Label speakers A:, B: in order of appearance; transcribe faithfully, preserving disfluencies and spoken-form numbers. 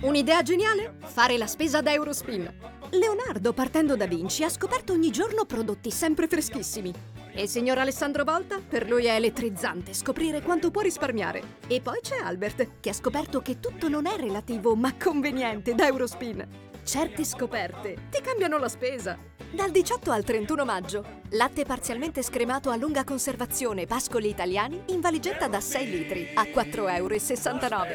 A: Un'idea geniale? Fare la spesa da Eurospin. Leonardo, partendo da Vinci, ha scoperto ogni giorno prodotti sempre freschissimi. E il signor Alessandro Volta? Per lui è elettrizzante scoprire quanto può risparmiare. E poi c'è Albert, che ha scoperto che tutto non è relativo, ma conveniente da Eurospin. Certe scoperte ti cambiano la spesa. Dal diciotto al trentuno maggio. Latte parzialmente scremato a lunga conservazione Pascoli Italiani in valigetta da sei litri a quattro e sessantanove euro.